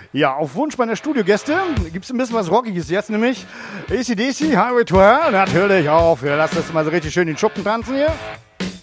Ja, auf Wunsch meiner Studiogäste gibt es ein bisschen was Rockiges jetzt, nämlich AC/DC, Highway to Hell, natürlich auch. Wir lassen das mal so richtig schön in den Schuppen tanzen hier.